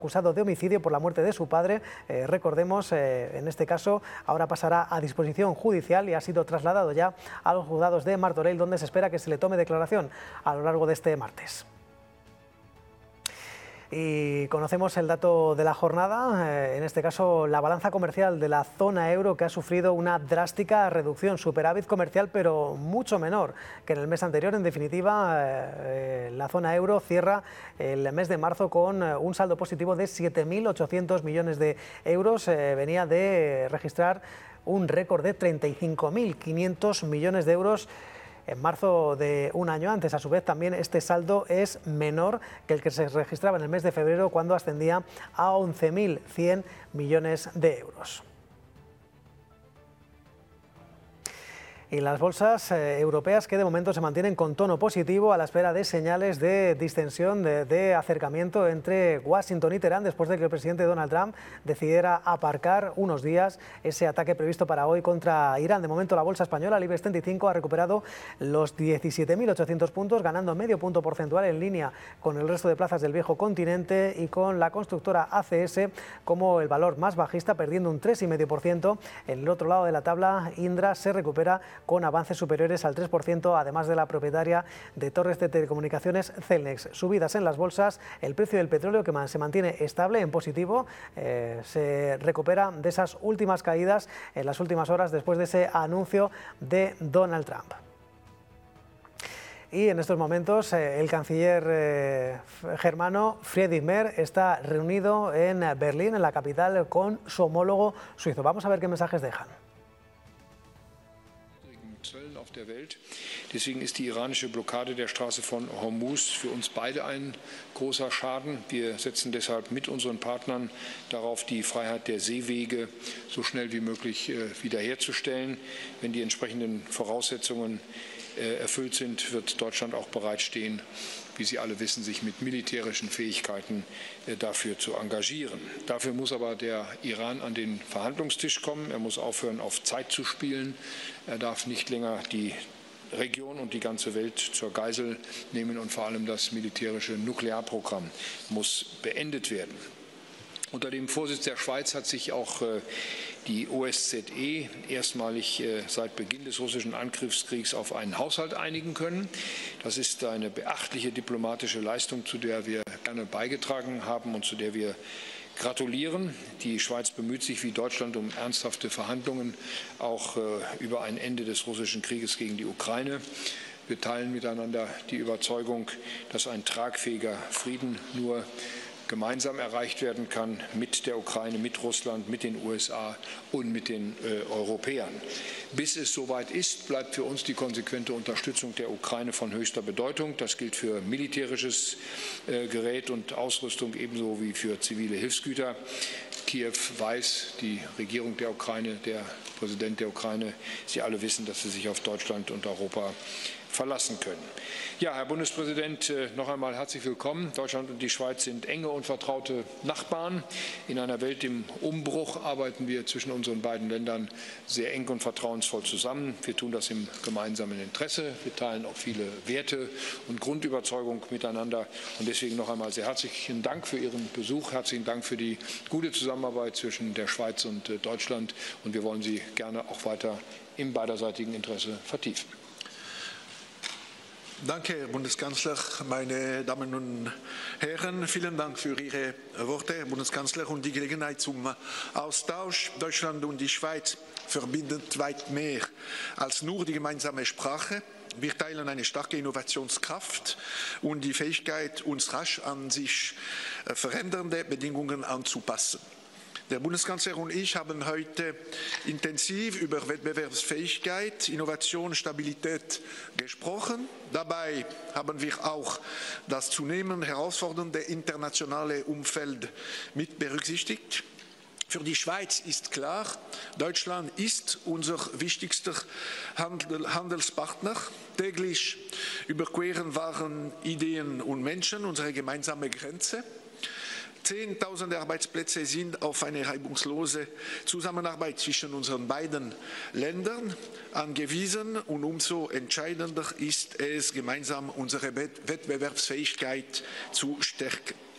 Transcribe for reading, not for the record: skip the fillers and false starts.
acusado de homicidio por la muerte de su padre. Recordemos, en este caso, ahora pasará a disposición judicial y ha sido trasladado ya a los juzgados de Martorell, donde se espera que se le tome declaración a lo largo de este martes. Y conocemos el dato de la jornada, en este caso la balanza comercial de la zona euro, que ha sufrido una drástica reducción, superávit comercial, pero mucho menor que en el mes anterior. En definitiva, la zona euro cierra el mes de marzo con un saldo positivo de 7.800 millones de euros. Venía de registrar un récord de 35.500 millones de euros en marzo de un año antes. A su vez, también este saldo es menor que el que se registraba en el mes de febrero, cuando ascendía a 11.100 millones de euros. Y las bolsas europeas, que de momento se mantienen con tono positivo a la espera de señales de distensión, de acercamiento entre Washington y Teherán, después de que el presidente Donald Trump decidiera aparcar unos días ese ataque previsto para hoy contra Irán. De momento, la bolsa española, el IBEX 35, ha recuperado los 17.800 puntos, ganando medio punto porcentual, en línea con el resto de plazas del viejo continente, y con la constructora ACS como el valor más bajista, perdiendo un 3,5%. En el otro lado de la tabla, Indra se recupera con avances superiores al 3%, además de la propietaria de torres de telecomunicaciones Cellnex. Subidas en las bolsas, el precio del petróleo, que se mantiene estable en positivo, se recupera de esas últimas caídas en las últimas horas después de ese anuncio de Donald Trump. Y en estos momentos el canciller germano Friedrich Merz está reunido en Berlín, en la capital, con su homólogo suizo. Vamos a ver qué mensajes dejan. Zöllen auf der Welt. Deswegen ist die iranische Blockade der Straße von Hormuz für uns beide ein großer Schaden. Wir setzen deshalb mit unseren Partnern darauf, die Freiheit der Seewege so schnell wie möglich wiederherzustellen. Wenn die entsprechenden Voraussetzungen erfüllt sind, wird Deutschland auch bereitstehen, wie Sie alle wissen, sich mit militärischen Fähigkeiten dafür zu engagieren. Dafür muss aber der Iran an den Verhandlungstisch kommen. Er muss aufhören, auf Zeit zu spielen. Er darf nicht länger die Region und die ganze Welt zur Geisel nehmen, und vor allem das militärische Nuklearprogramm muss beendet werden. Unter dem Vorsitz der Schweiz hat sich auch die OSZE erstmalig seit Beginn des russischen Angriffskriegs auf einen Haushalt einigen können. Das ist eine beachtliche diplomatische Leistung, zu der wir gerne beigetragen haben und zu der wir gratulieren. Die Schweiz bemüht sich wie Deutschland um ernsthafte Verhandlungen, auch über ein Ende des russischen Krieges gegen die Ukraine. Wir teilen miteinander die Überzeugung, dass ein tragfähiger Frieden nur gemeinsam erreicht werden kann, mit der Ukraine, mit Russland, mit den USA und mit den Europäern. Bis es soweit ist, bleibt für uns die konsequente Unterstützung der Ukraine von höchster Bedeutung. Das gilt für militärisches Gerät und Ausrüstung ebenso wie für zivile Hilfsgüter. Kiew weiß, die Regierung der Ukraine, der Präsident der Ukraine, Sie alle wissen, dass Sie sich auf Deutschland und Europa verlassen können. Ja, Herr Bundespräsident, noch einmal herzlich willkommen. Deutschland und die Schweiz sind enge und vertraute Nachbarn. In einer Welt im Umbruch arbeiten wir zwischen unseren beiden Ländern sehr eng und vertrauensvoll zusammen. Wir tun das im gemeinsamen Interesse. Wir teilen auch viele Werte und Grundüberzeugungen miteinander. Und deswegen noch einmal sehr herzlichen Dank für Ihren Besuch. Herzlichen Dank für die gute Zusammenarbeit zwischen der Schweiz und Deutschland. Und wir wollen sie gerne auch weiter im beiderseitigen Interesse vertiefen. Danke, Herr Bundeskanzler, meine Damen und Herren. Vielen Dank für Ihre Worte, Herr Bundeskanzler, und die Gelegenheit zum Austausch. Deutschland und die Schweiz verbindet weit mehr als nur die gemeinsame Sprache. Wir teilen eine starke Innovationskraft und die Fähigkeit, uns rasch an sich verändernde Bedingungen anzupassen. Der Bundeskanzler und ich haben heute intensiv über Wettbewerbsfähigkeit, Innovation, Stabilität gesprochen. Dabei haben wir auch das zunehmend herausfordernde internationale Umfeld mit berücksichtigt. Für die Schweiz ist klar, Deutschland ist unser wichtigster Handelspartner. Täglich überqueren Waren, Ideen und Menschen unsere gemeinsame Grenze. Zehntausende Arbeitsplätze sind auf eine reibungslose Zusammenarbeit zwischen unseren beiden Ländern angewiesen, und umso entscheidender ist es, gemeinsam unsere Wettbewerbsfähigkeit zu stärken.